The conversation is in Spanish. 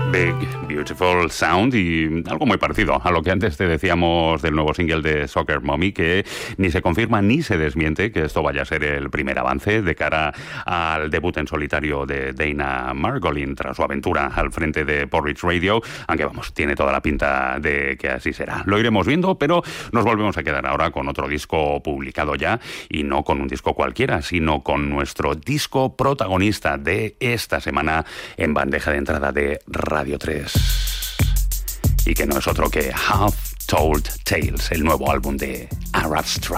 Big Beautiful Sound, y algo muy parecido a lo que antes te decíamos del nuevo single de Soccer Mommy, que ni se confirma ni se desmiente que esto vaya a ser el primer avance de cara al debut en solitario de Dana Margolin tras su aventura al frente de Porridge Radio, aunque vamos, tiene toda la pinta de que así será. Lo iremos viendo, pero nos volvemos a quedar ahora con otro disco publicado ya, y no con un disco cualquiera, sino con nuestro disco protagonista de esta semana en bandeja de entrada de Radio 3, y que no es otro que Half Told Tales, el nuevo álbum de Arab Strap.